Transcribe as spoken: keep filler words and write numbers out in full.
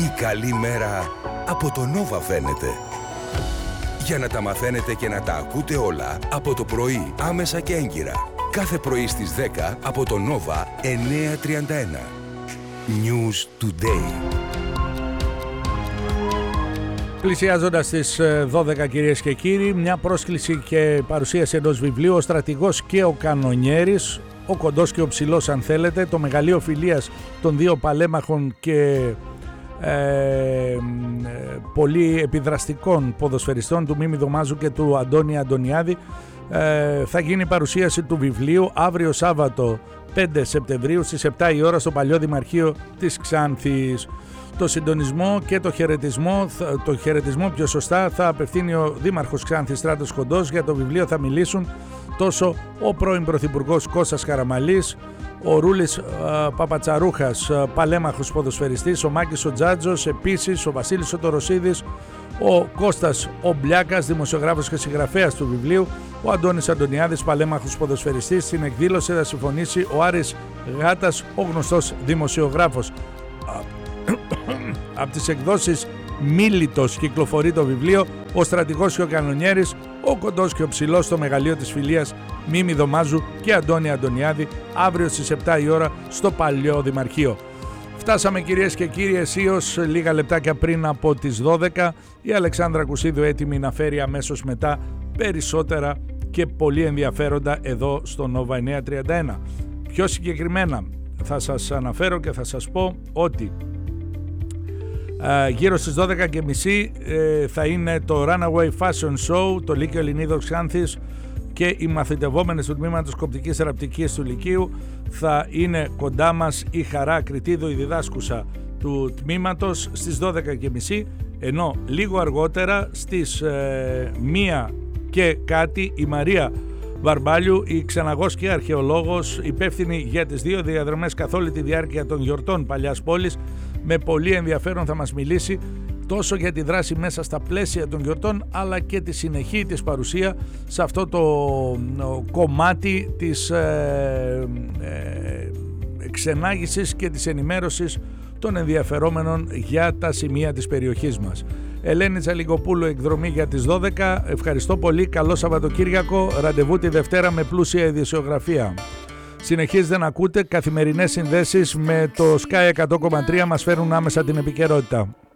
Η καλή μέρα από το Nova φαίνεται. Για να τα μαθαίνετε και να τα ακούτε όλα από το πρωί, άμεσα και έγκυρα. Κάθε πρωί στις δέκα από το Nova εννιακόσια τριάντα ένα. News Today. Πλησιάζοντας τις δώδεκα, κυρίες και κύριοι, μια πρόσκληση και παρουσίαση ενός βιβλίου, ο στρατηγός και ο κανονιέρης, ο κοντός και ο ψηλός αν θέλετε, το μεγαλείο φιλίας των δύο παλέμαχων και ε, πολύ επιδραστικών ποδοσφαιριστών, του Μίμη Δωμάζου και του Αντώνη Αντωνιάδη. Ε, θα γίνει η παρουσίαση του βιβλίου αύριο Σάββατο πέντε Σεπτεμβρίου στις επτά η ώρα στο Παλιό Δημαρχείο της Ξάνθης. Το συντονισμό και το χαιρετισμό, το χαιρετισμό πιο σωστά θα απευθύνει ο Δήμαρχος Ξάνθης Στράτος Κοντός. Για το βιβλίο θα μιλήσουν τόσο ο πρώην Πρωθυπουργός Κώστας Καραμαλής, ο Ρούλης α, Παπατσαρούχας, α, παλέμαχος ποδοσφαιριστής, ο Μάκης ο Τζάτζος, επίσης ο Βασίλης ο Τωροσίδης, ο Κώστας ο Μπλιάκας, δημοσιογράφος και συγγραφέας του βιβλίου, ο Αντώνης Αντωνιάδης, παλέμαχος ποδοσφαιριστής. Στην εκδήλωση θα συμφωνήσει ο Άρης Γάτας, ο γνωστός δημοσιογράφος. Από τις εκδόσεις Μίλητος κυκλοφορεί το βιβλίο «Ο στρατηγός και ο κανονιέρης, ο κοντός και ο ψηλός στο μεγαλείο της φιλίας Μίμη Δωμάζου και Αντώνη Αντωνιάδη», αύριο στις επτά η ώρα στο Παλιό Δημαρχείο. Φτάσαμε, κυρίες και κύριοι, αισίως λίγα λεπτάκια πριν από τις δώδεκα. Η Αλεξάνδρα Κουσίδου έτοιμη να φέρει αμέσως μετά περισσότερα και πολύ ενδιαφέροντα εδώ στο Nova εννιακόσια τριάντα ένα. Πιο συγκεκριμένα θα σας αναφέρω και θα σας πω ότι Uh, γύρω στις δώδεκα και μισή uh, θα είναι το Runaway Fashion Show, το Λύκειο Ελληνίδος Ξάνθης και οι μαθητευόμενες του τμήματος κοπτικής θεραπευτικής του Λυκείου. Θα είναι κοντά μας η Χαρά Κριτίδου, η διδάσκουσα του τμήματος, στις δώδεκα και μισή, ενώ λίγο αργότερα στις uh, μία και κάτι η Μαρία Βαρμπάλιου, η ξεναγός και αρχαιολόγος, υπεύθυνη για τις δύο διαδρομές καθ' όλη τη διάρκεια των γιορτών Παλιάς Πόλης. Με πολύ ενδιαφέρον θα μας μιλήσει τόσο για τη δράση μέσα στα πλαίσια των γιορτών, αλλά και τη συνεχή της παρουσία σε αυτό το κομμάτι της ε, ε, εξενάγησης και της ενημέρωσης των ενδιαφερόμενων για τα σημεία της περιοχής μας. Ελένη Τσαλικοπούλου, εκδρομή για τις δώδεκα. Ευχαριστώ πολύ, καλό Σαββατοκύριακο, ραντεβού τη Δευτέρα με πλούσια ειδησιογραφία. Συνεχίζετε να ακούτε, καθημερινές συνδέσεις με το Sky εκατό κόμμα τρία μας φέρουν άμεσα την επικαιρότητα.